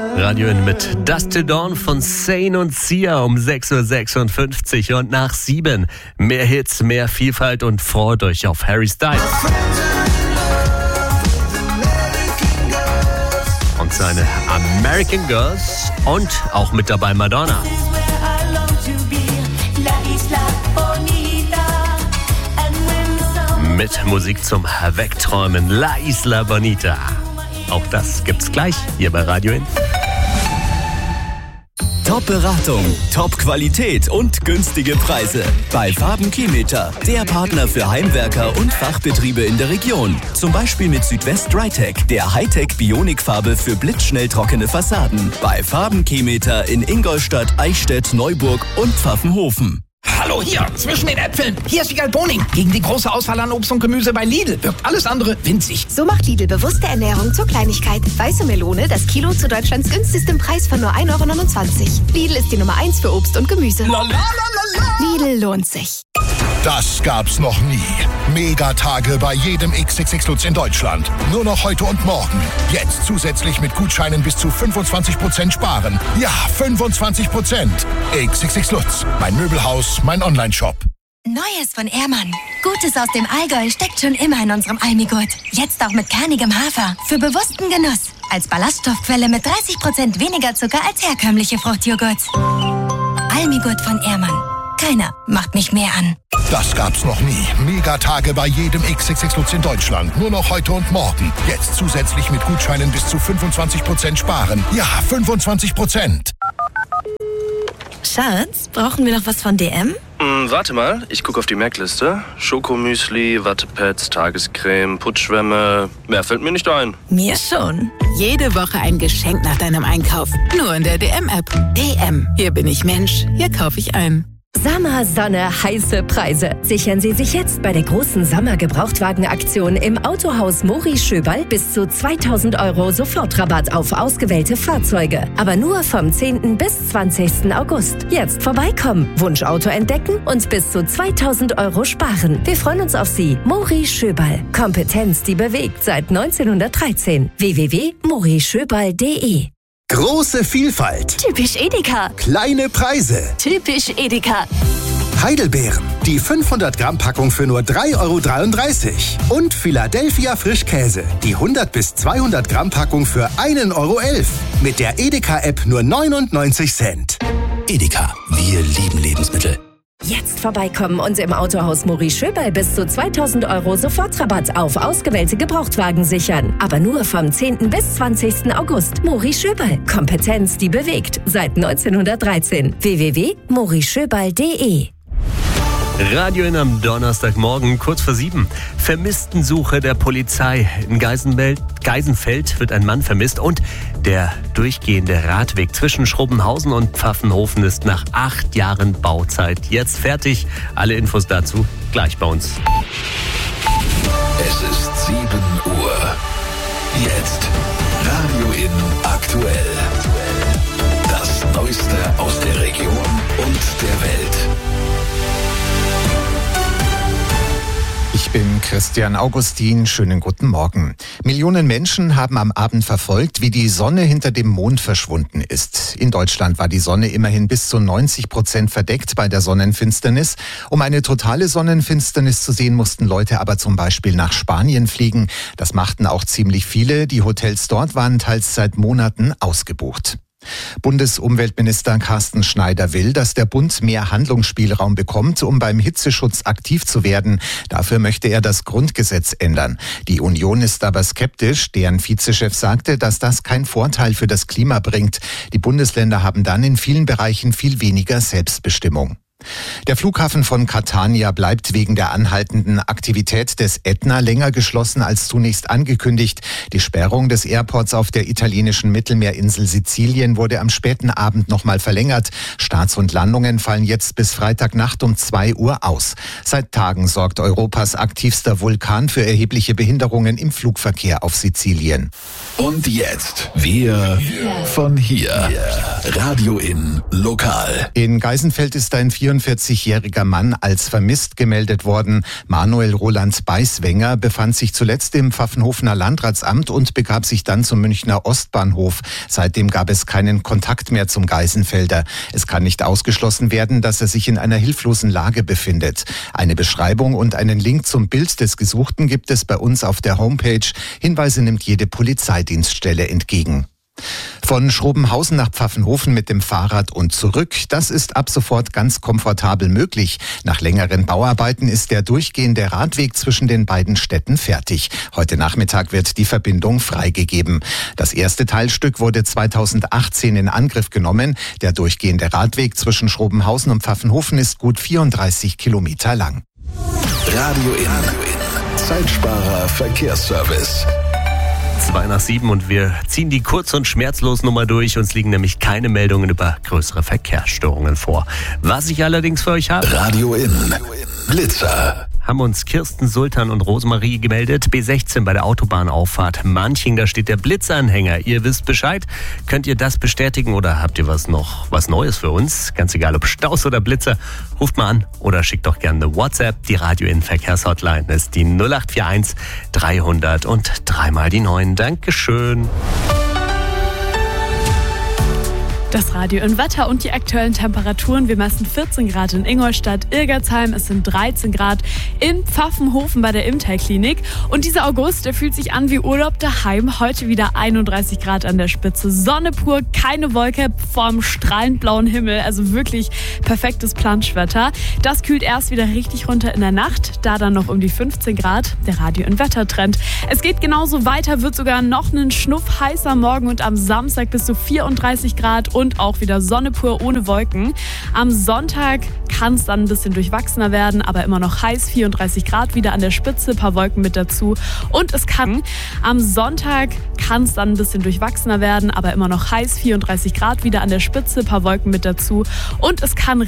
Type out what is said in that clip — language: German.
Radio In mit Dust to Dawn von Sane und Sia um 6.56 Uhr und nach 7. Mehr Hits, mehr Vielfalt und freut euch auf Harry Styles. Und seine American Girls und auch mit dabei Madonna. Mit Musik zum Wegträumen, La Isla Bonita. Auch das gibt's gleich hier bei Radio In. Top-Beratung, Top-Qualität und günstige Preise. Bei Farben-Kilometer, der Partner für Heimwerker und Fachbetriebe in der Region. Zum Beispiel mit Südwest Drytech, der Hightech-Bionikfarbe für blitzschnell trockene Fassaden. Bei Farben-Kilometer in Ingolstadt, Eichstätt, Neuburg und Pfaffenhofen. Hallo, hier, zwischen den Äpfeln. Hier ist Wiegald Boning. Gegen die große Auswahl an Obst und Gemüse bei Lidl wirkt alles andere winzig. So macht Lidl bewusste Ernährung zur Kleinigkeit. Weiße Melone, das Kilo zu Deutschlands günstigstem Preis von nur 1,29 €. Lidl ist die Nummer 1 für Obst und Gemüse. Lidl lohnt sich. Das gab's noch nie. Megatage bei jedem XXX Lutz in Deutschland. Nur noch heute und morgen. Jetzt zusätzlich mit Gutscheinen bis zu 25% sparen. Ja, 25%. XXX Lutz. Mein Möbelhaus, mein Onlineshop. Neues von Ehrmann. Gutes aus dem Allgäu steckt schon immer in unserem Almigurt. Jetzt auch mit kernigem Hafer. Für bewussten Genuss. Als Ballaststoffquelle mit 30% weniger Zucker als herkömmliche Fruchtjoghurt. Almigurt von Ehrmann. Keiner macht mich mehr an. Das gab's noch nie. Megatage bei jedem XXX Lutz in Deutschland. Nur noch heute und morgen. Jetzt zusätzlich mit Gutscheinen bis zu 25% sparen. Ja, 25%. Schatz, brauchen wir noch was von DM? Warte mal, ich gucke auf die Merkliste. Schokomüsli, Wattepads, Tagescreme, Putzschwämme. Mehr fällt mir nicht ein. Mir schon. Jede Woche ein Geschenk nach deinem Einkauf. Nur in der DM-App. DM. Hier bin ich Mensch. Hier kaufe ich ein. Sommer, Sonne, heiße Preise. Sichern Sie sich jetzt bei der großen Sommer-Gebrauchtwagen-Aktion im Autohaus Mori Schöberl bis zu 2.000 € Sofortrabatt auf ausgewählte Fahrzeuge. Aber nur vom 10. bis 20. August. Jetzt vorbeikommen, Wunschauto entdecken und bis zu 2.000 € sparen. Wir freuen uns auf Sie. Mori Schöberl. Kompetenz, die bewegt seit 1913. www.morischöberl.de. Große Vielfalt. Typisch Edeka. Kleine Preise. Typisch Edeka. Heidelbeeren. Die 500 Gramm Packung für nur 3,33 € Und Philadelphia Frischkäse. Die 100 bis 200 Gramm Packung für 1,11 €. Mit der Edeka-App nur 99 Cent. Edeka, wir lieben Lebensmittel. Jetzt vorbeikommen und im Autohaus Mori Schöberl bis zu 2.000 € Sofortrabatt auf ausgewählte Gebrauchtwagen sichern. Aber nur vom 10. bis 20. August. Mori Schöberl. Kompetenz, die bewegt. Seit 1913. www.morischöberl.de. Radio In am Donnerstagmorgen, kurz vor 7. Vermisstensuche der Polizei. In Geisenfeld wird ein Mann vermisst und der durchgehende Radweg zwischen Schrubbenhausen und Pfaffenhofen ist nach 8 Jahren Bauzeit jetzt fertig. Alle Infos dazu gleich bei uns. Es ist 7 Uhr. Jetzt Radio In aktuell. Das Neueste aus der Region und der Welt. Ich bin Christian Augustin, schönen guten Morgen. Millionen Menschen haben am Abend verfolgt, wie die Sonne hinter dem Mond verschwunden ist. In Deutschland war die Sonne immerhin bis zu 90% verdeckt bei der Sonnenfinsternis. Um eine totale Sonnenfinsternis zu sehen, mussten Leute aber zum Beispiel nach Spanien fliegen. Das machten auch ziemlich viele. Die Hotels dort waren teils seit Monaten ausgebucht. Bundesumweltminister Carsten Schneider will, dass der Bund mehr Handlungsspielraum bekommt, um beim Hitzeschutz aktiv zu werden. Dafür möchte er das Grundgesetz ändern. Die Union ist aber skeptisch. Deren Vizechef sagte, dass das keinen Vorteil für das Klima bringt. Die Bundesländer haben dann in vielen Bereichen viel weniger Selbstbestimmung. Der Flughafen von Catania bleibt wegen der anhaltenden Aktivität des Ätna länger geschlossen als zunächst angekündigt. Die Sperrung des Airports auf der italienischen Mittelmeerinsel Sizilien wurde am späten Abend nochmal verlängert. Starts und Landungen fallen jetzt bis Freitagnacht um 2 Uhr aus. Seit Tagen sorgt Europas aktivster Vulkan für erhebliche Behinderungen im Flugverkehr auf Sizilien. Und jetzt wir von hier. Radio In lokal. In Geisenfeld ist ein 44-jähriger Mann als vermisst gemeldet worden. Manuel Roland Beiswenger befand sich zuletzt im Pfaffenhofener Landratsamt und begab sich dann zum Münchner Ostbahnhof. Seitdem gab es keinen Kontakt mehr zum Geisenfelder. Es kann nicht ausgeschlossen werden, dass er sich in einer hilflosen Lage befindet. Eine Beschreibung und einen Link zum Bild des Gesuchten gibt es bei uns auf der Homepage. Hinweise nimmt jede Polizeidienststelle entgegen. Von Schrobenhausen nach Pfaffenhofen mit dem Fahrrad und zurück, das ist ab sofort ganz komfortabel möglich. Nach längeren Bauarbeiten ist der durchgehende Radweg zwischen den beiden Städten fertig. Heute Nachmittag wird die Verbindung freigegeben. Das erste Teilstück wurde 2018 in Angriff genommen. Der durchgehende Radweg zwischen Schrobenhausen und Pfaffenhofen ist gut 34 Kilometer lang. Radio in Zeitsparer Verkehrsservice. 6:02 und wir ziehen die kurz und schmerzlos Nummer durch. Uns liegen nämlich keine Meldungen über größere Verkehrsstörungen vor. Was ich allerdings für euch habe: Radio in Blitzer. Haben uns Kirsten, Sultan und Rosemarie gemeldet. B16 bei der Autobahnauffahrt Manching, da steht der Blitzanhänger. Ihr wisst Bescheid. Könnt ihr das bestätigen oder habt ihr was Neues für uns? Ganz egal, ob Staus oder Blitzer, ruft mal an oder schickt doch gerne eine WhatsApp. Die Radio in Verkehrshotline ist die 0841 300 und 3 die 9. Dankeschön. Das Radio in Wetter und die aktuellen Temperaturen. Wir messen 14 Grad in Ingolstadt, Irgertsheim. Es sind 13 Grad in Pfaffenhofen bei der Imtai-Klinik. Und dieser August, der fühlt sich an wie Urlaub daheim. Heute wieder 31 Grad an der Spitze. Sonne pur, keine Wolke vorm strahlend blauen Himmel. Also wirklich perfektes Planschwetter. Das kühlt erst wieder richtig runter in der Nacht. Da dann noch um die 15 Grad. Der Radio in Wettertrend. Es geht genauso weiter, wird sogar noch einen Schnuff heißer morgen und am Samstag bis zu 34 Grad. Und auch wieder Sonne pur ohne Wolken. Am Sonntag kann es dann ein bisschen durchwachsener werden, aber immer noch heiß, 34 Grad wieder an der Spitze, ein paar Wolken mit dazu. Und am Sonntag kann es dann ein bisschen durchwachsener werden, aber immer noch heiß, 34 Grad wieder an der Spitze, ein paar Wolken mit dazu. Und es kann